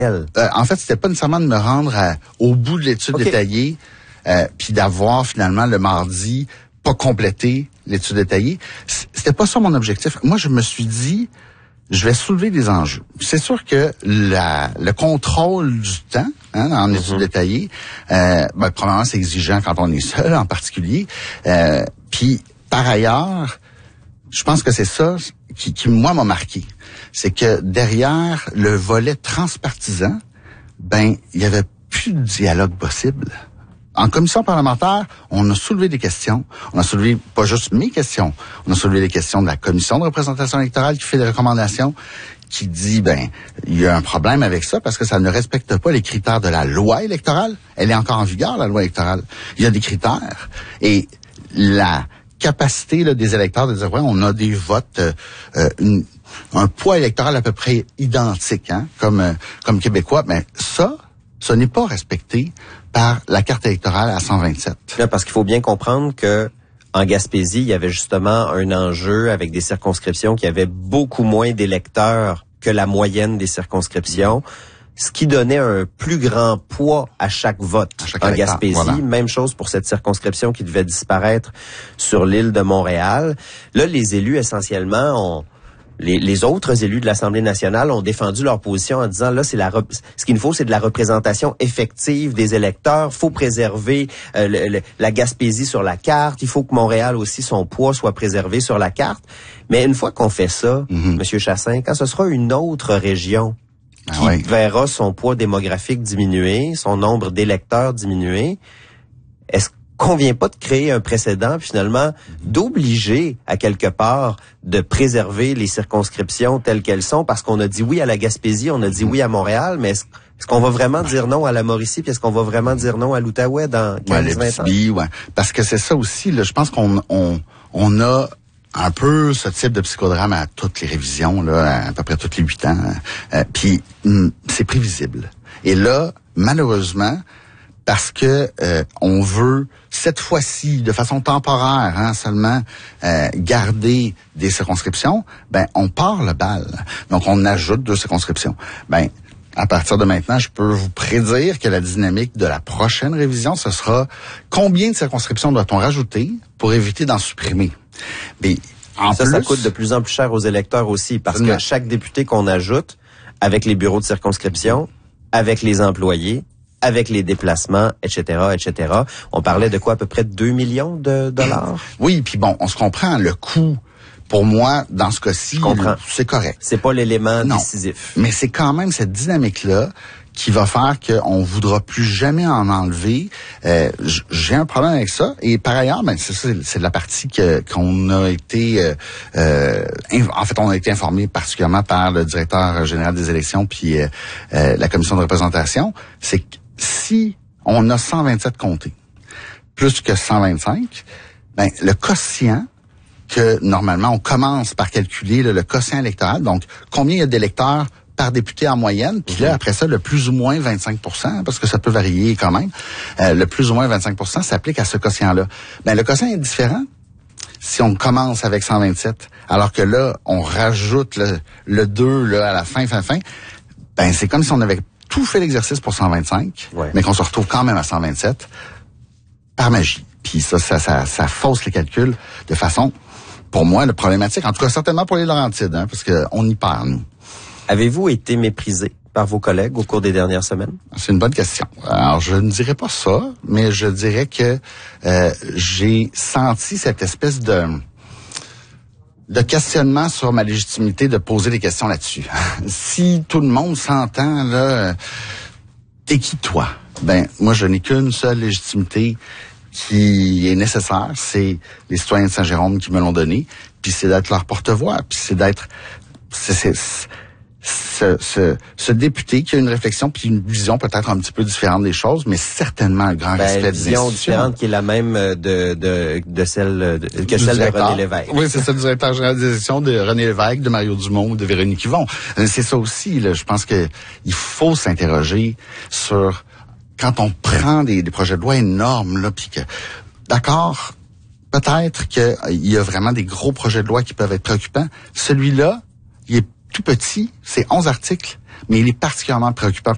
En fait, c'était pas nécessairement de me rendre au bout de l'étude détaillée, puis d'avoir finalement le mardi pas complété l'étude détaillée. C'était pas ça mon objectif. Moi, je me suis dit, je vais soulever des enjeux. C'est sûr que le contrôle du temps en étude détaillée, premièrement, c'est exigeant quand on est seul, en particulier. Puis, par ailleurs, je pense que c'est ça qui moi, m'a marqué. C'est que derrière le volet transpartisan, il y avait plus de dialogue possible. En commission parlementaire, on a soulevé des questions. On a soulevé pas juste mes questions. On a soulevé les questions de la commission de représentation électorale qui fait des recommandations, qui dit, il y a un problème avec ça parce que ça ne respecte pas les critères de la loi électorale. Elle est encore en vigueur, la loi électorale. Il y a des critères. Et la capacité des électeurs de dire, on a des votes, un poids électoral à peu près identique, comme Québécois, mais ce n'est pas respecté par la carte électorale à 127. Là, parce qu'il faut bien comprendre que en Gaspésie, il y avait justement un enjeu avec des circonscriptions qui avaient beaucoup moins d'électeurs que la moyenne des circonscriptions, ce qui donnait un plus grand poids à chaque vote en Gaspésie. Voilà. Même chose pour cette circonscription qui devait disparaître sur l'île de Montréal. Là, les élus, essentiellement, les autres élus de l'Assemblée nationale ont défendu leur position en disant, là, ce qu'il nous faut, c'est de la représentation effective des électeurs. Faut préserver la Gaspésie sur la carte. Il faut que Montréal aussi, son poids soit préservé sur la carte. Mais une fois qu'on fait ça, Monsieur Chassin, quand ce sera une autre région qui verra son poids démographique diminuer, son nombre d'électeurs diminuer, est-ce qu'on vient pas de créer un précédent, puis finalement d'obliger à quelque part de préserver les circonscriptions telles qu'elles sont, parce qu'on a dit oui à la Gaspésie, on a dit oui à Montréal, mais est-ce qu'on va vraiment dire non à la Mauricie, puis est-ce qu'on va vraiment dire non à l'Outaouais dans 15-20 ans? Parce que c'est ça aussi, là, je pense qu'on a un peu ce type de psychodrame à toutes les révisions, là, à peu près toutes les 8 ans. Puis c'est prévisible. Et là, malheureusement, parce que on veut cette fois-ci, de façon temporaire, seulement garder des circonscriptions, on part le bal. Donc on ajoute 2 circonscriptions. À partir de maintenant, je peux vous prédire que la dynamique de la prochaine révision, ce sera combien de circonscriptions doit-on rajouter pour éviter d'en supprimer. Mais ça coûte de plus en plus cher aux électeurs aussi, parce que chaque député qu'on ajoute, avec les bureaux de circonscription, avec les employés, avec les déplacements, etc., etc. On parlait de quoi, à peu près 2 millions de dollars? Oui, puis on se comprend, le coût, pour moi, dans ce cas-ci, c'est correct. C'est pas l'élément décisif. Mais c'est quand même cette dynamique-là qui va faire qu'on voudra plus jamais en enlever. J'ai un problème avec ça. Et par ailleurs, c'est la partie qu'on a été... en fait, on a été informé particulièrement par le directeur général des élections puis la commission de représentation. C'est que si on a 127 comtés, plus que 125, le quotient que normalement on commence par calculer le quotient électoral, donc combien il y a d'électeurs par député en moyenne, puis là, après ça, le plus ou moins 25%, parce que ça peut varier quand même, le plus ou moins 25% s'applique à ce quotient-là. Le quotient est différent si on commence avec 127, alors que là, on rajoute le 2 là, à la fin, c'est comme si on avait tout fait l'exercice pour 125, mais qu'on se retrouve quand même à 127 par magie. Puis ça fausse les calculs de façon, pour moi, problématique. En tout cas, certainement pour les Laurentides, parce qu'on y perd, nous. Avez-vous été méprisé par vos collègues au cours des dernières semaines? C'est une bonne question. Alors, je ne dirais pas ça, mais je dirais que j'ai senti cette espèce de questionnement sur ma légitimité de poser des questions là-dessus. Si tout le monde s'entend, là, t'es qui toi? Moi, je n'ai qu'une seule légitimité qui est nécessaire, c'est les citoyens de Saint-Jérôme qui me l'ont donné, puis c'est d'être leur porte-voix, puis c'est d'être... Ce député qui a une réflexion puis une vision peut-être un petit peu différente des choses, mais certainement un grand respect des institutions. Une vision différente qui est la même que celle de René Lévesque. Oui, c'est ça, du directeur général des élections de René Lévesque, de Mario Dumont ou de Véronique Yvon. C'est ça aussi, là. Je pense que il faut s'interroger sur quand on prend des projets de loi énormes, là, puis que, d'accord, peut-être qu'il y a vraiment des gros projets de loi qui peuvent être préoccupants. Celui-là, il est tout petit, c'est 11 articles, mais il est particulièrement préoccupant